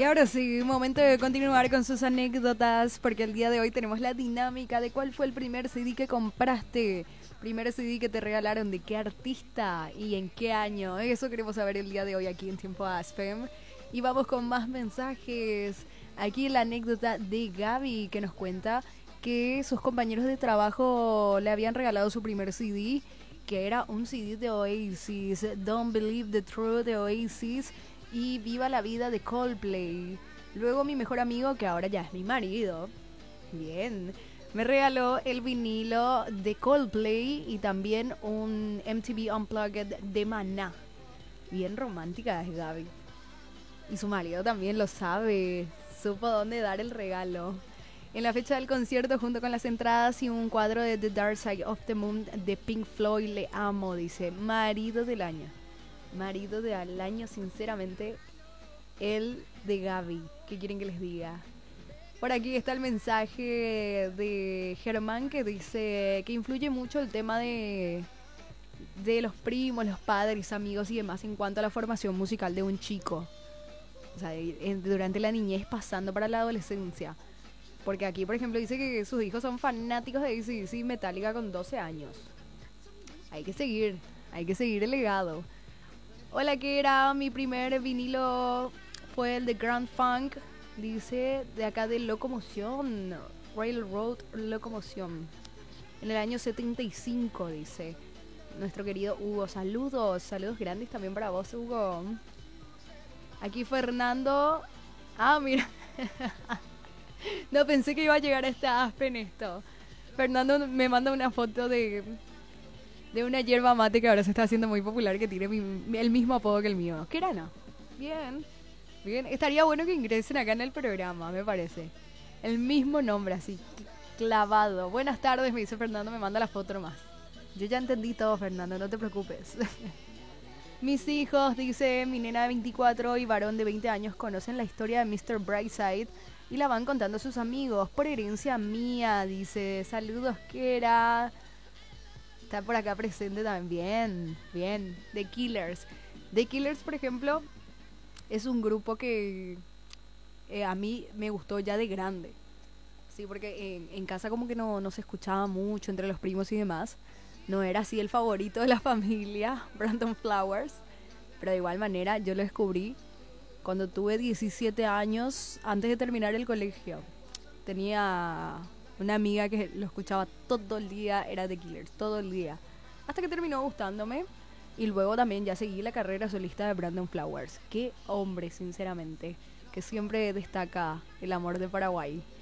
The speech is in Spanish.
Y ahora sí, momento de continuar con sus anécdotas, porque el día de hoy tenemos la dinámica de cuál fue el primer CD que compraste, primer CD que te regalaron, de qué artista y en qué año. Eso queremos saber el día de hoy aquí en Tiempo Aspem. Y vamos con más mensajes. Aquí la anécdota de Gaby, que nos cuenta que sus compañeros de trabajo le habían regalado su primer CD, que era un CD de Oasis, Don't Believe the Truth de Oasis y Viva la Vida de Coldplay. Luego mi mejor amigo, que ahora ya es mi marido, bien, me regaló el vinilo de Coldplay y también un MTV Unplugged de Maná. Bien romántica es Gaby. Y su marido también lo sabe, supo dónde dar el regalo. En la fecha del concierto, junto con las entradas y un cuadro de The Dark Side of the Moon de Pink Floyd, le amo, dice, marido del año. Marido del año, sinceramente, el de Gaby. ¿Qué quieren que les diga? Por aquí está el mensaje de Germán que dice que influye mucho el tema de los primos, los padres, amigos y demás en cuanto a la formación musical de un chico. O sea, durante la niñez pasando para la adolescencia. Porque aquí, por ejemplo, dice que sus hijos son fanáticos de AC/DC y Metallica con 12 años. Hay que seguir el legado. Hola, que era mi primer vinilo, fue el de Grand Funk, dice, de acá de Locomoción, Railroad Locomoción. En el año 75, dice, nuestro querido Hugo. Saludos grandes también para vos, Hugo. Aquí Fernando. Ah, mira. No pensé que iba a llegar a esta Aspen esto. Fernando me manda una foto de una yerba mate que ahora se está haciendo muy popular, que tiene el mismo apodo que el mío. Kerana. Bien. Bien. Estaría bueno que ingresen acá en el programa, me parece. El mismo nombre, así, clavado. Buenas tardes, me dice Fernando, me manda la foto nomás. Yo ya entendí todo, Fernando, no te preocupes. Mis hijos, dice mi nena de 24 y varón de 20 años, conocen la historia de Mr. Brightside y la van contando a sus amigos. Por herencia mía, dice. Saludos, Kera. Está por acá presente también. Bien. The Killers. The Killers, por ejemplo, es un grupo que a mí me gustó ya de grande. Sí, porque en casa como que no se escuchaba mucho entre los primos y demás. No era así el favorito de la familia, Brandon Flowers. Pero de igual manera yo lo descubrí cuando tuve 17 años, antes de terminar el colegio. Tenía una amiga que lo escuchaba todo el día, era The Killers, todo el día. Hasta que terminó gustándome. Y luego también ya seguí la carrera solista de Brandon Flowers. Qué hombre, sinceramente, que siempre destaca el amor de Paraguay.